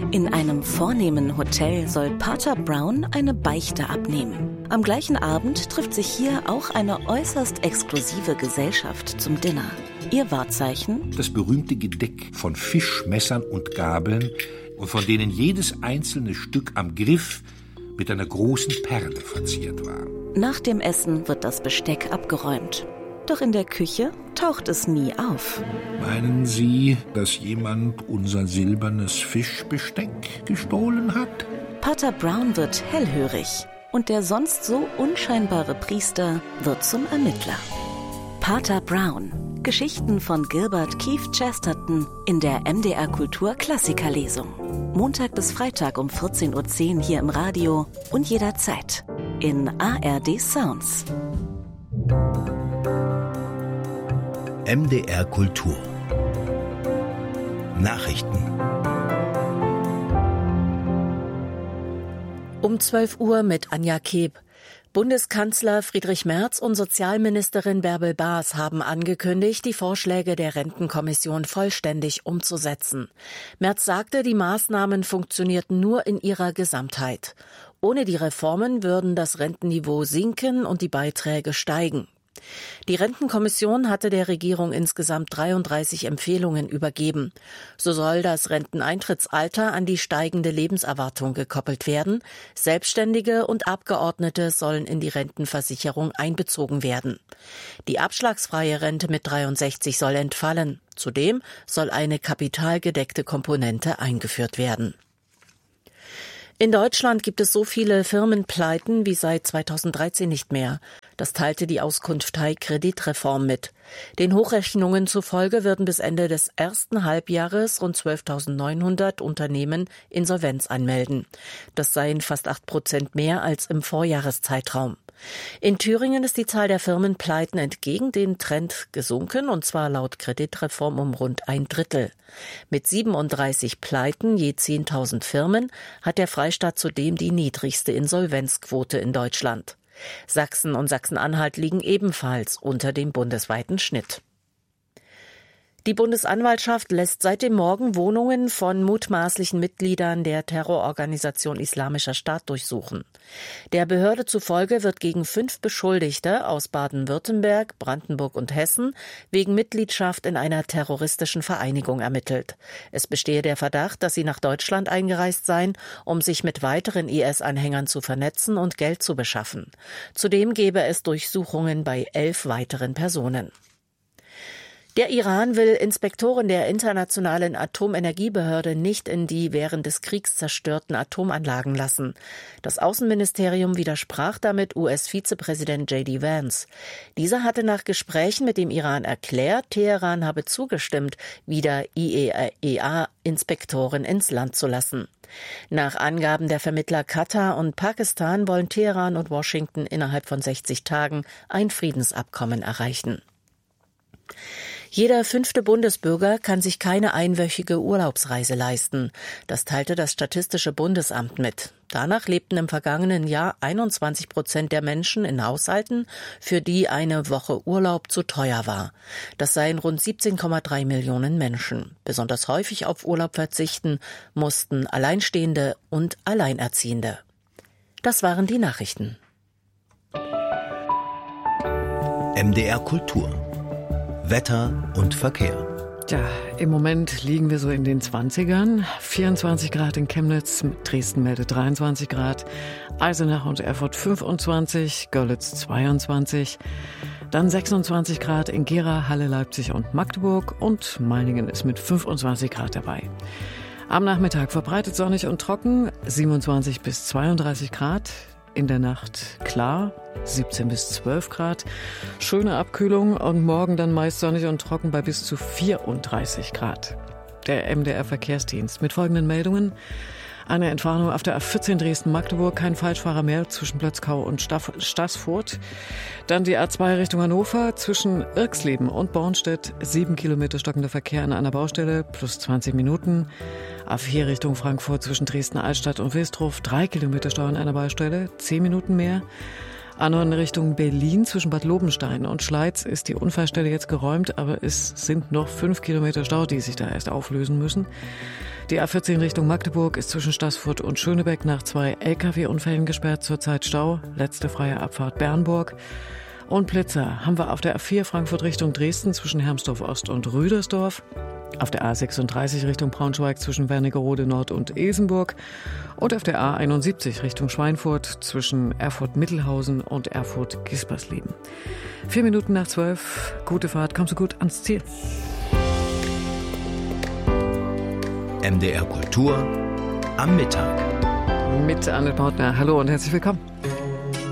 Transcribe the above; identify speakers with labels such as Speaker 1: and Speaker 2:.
Speaker 1: In einem vornehmen Hotel soll Pater Brown eine Beichte abnehmen. Am gleichen Abend trifft sich hier auch eine äußerst exklusive Gesellschaft zum Dinner. Ihr Wahrzeichen?
Speaker 2: Das berühmte Gedeck von Fischmessern und Gabeln, und von denen jedes einzelne Stück am Griff mit einer großen Perle verziert war.
Speaker 1: Nach dem Essen wird das Besteck abgeräumt. Doch in der Küche taucht es nie auf.
Speaker 2: Meinen Sie, dass jemand unser silbernes Fischbesteck gestohlen hat?
Speaker 1: Pater Brown wird hellhörig und der sonst so unscheinbare Priester wird zum Ermittler. Pater Brown. Geschichten von Gilbert Keith Chesterton in der MDR Kultur Klassikerlesung. Montag bis Freitag um 14:10 Uhr hier im Radio und jederzeit in ARD Sounds.
Speaker 3: MDR Kultur Nachrichten.
Speaker 4: Um 12 Uhr mit Anja Keb. Bundeskanzler Friedrich Merz und Sozialministerin Bärbel Baas haben angekündigt, die Vorschläge der Rentenkommission vollständig umzusetzen. Merz sagte, die Maßnahmen funktionierten nur in ihrer Gesamtheit. Ohne die Reformen würden das Rentenniveau sinken und die Beiträge steigen. Die Rentenkommission hatte der Regierung insgesamt 33 Empfehlungen übergeben. So soll das Renteneintrittsalter an die steigende Lebenserwartung gekoppelt werden. Selbstständige und Abgeordnete sollen in die Rentenversicherung einbezogen werden. Die abschlagsfreie Rente mit 63 soll entfallen. Zudem soll eine kapitalgedeckte Komponente eingeführt werden. In Deutschland gibt es so viele Firmenpleiten wie seit 2013 nicht mehr. Das teilte die Auskunftei Kreditreform mit. Den Hochrechnungen zufolge würden bis Ende des ersten Halbjahres rund 12.900 Unternehmen Insolvenz anmelden. Das seien fast 8% mehr als im Vorjahreszeitraum. In Thüringen ist die Zahl der Firmenpleiten entgegen dem Trend gesunken, und zwar laut Kreditreform um rund 1/3. Mit 37 Pleiten je 10.000 Firmen hat der Freistaat zudem die niedrigste Insolvenzquote in Deutschland. Sachsen und Sachsen-Anhalt liegen ebenfalls unter dem bundesweiten Schnitt. Die Bundesanwaltschaft lässt seit dem Morgen Wohnungen von mutmaßlichen Mitgliedern der Terrororganisation Islamischer Staat durchsuchen. Der Behörde zufolge wird gegen 5 Beschuldigte aus Baden-Württemberg, Brandenburg und Hessen wegen Mitgliedschaft in einer terroristischen Vereinigung ermittelt. Es bestehe der Verdacht, dass sie nach Deutschland eingereist seien, um sich mit weiteren IS-Anhängern zu vernetzen und Geld zu beschaffen. Zudem gebe es Durchsuchungen bei 11 weiteren Personen. Der Iran will Inspektoren der Internationalen Atomenergiebehörde nicht in die während des Kriegs zerstörten Atomanlagen lassen. Das Außenministerium widersprach damit US-Vizepräsident J.D. Vance. Dieser hatte nach Gesprächen mit dem Iran erklärt, Teheran habe zugestimmt, wieder IAEA-Inspektoren ins Land zu lassen. Nach Angaben der Vermittler Katar und Pakistan wollen Teheran und Washington innerhalb von 60 Tagen ein Friedensabkommen erreichen. Jeder 5. Bundesbürger kann sich keine einwöchige Urlaubsreise leisten. Das teilte das Statistische Bundesamt mit. Danach lebten im vergangenen Jahr 21% der Menschen in Haushalten, für die eine Woche Urlaub zu teuer war. Das seien rund 17,3 Millionen Menschen. Besonders häufig auf Urlaub verzichten mussten Alleinstehende und Alleinerziehende. Das waren die Nachrichten.
Speaker 3: MDR Kultur Wetter und Verkehr.
Speaker 5: Ja, im Moment liegen wir so in den 20ern. 24 Grad in Chemnitz, Dresden meldet 23 Grad, Eisenach und Erfurt 25, Görlitz 22, dann 26 Grad in Gera, Halle, Leipzig und Magdeburg und Meiningen ist mit 25 Grad dabei. Am Nachmittag verbreitet sonnig und trocken, 27 bis 32 Grad. In der Nacht klar, 17 bis 12 Grad. Schöne Abkühlung und morgen dann meist sonnig und trocken bei bis zu 34 Grad. Der MDR-Verkehrsdienst mit folgenden Meldungen. Eine Entwarnung auf der A14 Dresden-Magdeburg, kein Falschfahrer mehr zwischen Plötzkau und Staßfurt. Dann die A2 Richtung Hannover zwischen Irxleben und Bornstedt, 7 Kilometer stockender Verkehr an einer Baustelle, plus 20 Minuten. A4 Richtung Frankfurt zwischen Dresden-Altstadt und Wilsdruf, 3 Kilometer Stau an einer Baustelle, 10 Minuten mehr. A9 Richtung Berlin zwischen Bad Lobenstein und Schleiz ist die Unfallstelle jetzt geräumt, aber es sind noch 5 Kilometer Stau, die sich da erst auflösen müssen. Die A14 Richtung Magdeburg ist zwischen Staßfurt und Schönebeck nach 2 Lkw-Unfällen gesperrt, zurzeit Stau. Letzte freie Abfahrt Bernburg. Und Blitzer haben wir auf der A4 Frankfurt Richtung Dresden zwischen Hermsdorf Ost und Rüdersdorf. Auf der A36 Richtung Braunschweig zwischen Wernigerode Nord und Esenburg. Und auf der A71 Richtung Schweinfurt zwischen Erfurt-Mittelhausen und Erfurt-Gispersleben. 4 Minuten nach 12. Gute Fahrt, kommst du gut ans Ziel.
Speaker 3: MDR Kultur am Mittag.
Speaker 5: Mit Anne Partner. Hallo und herzlich willkommen.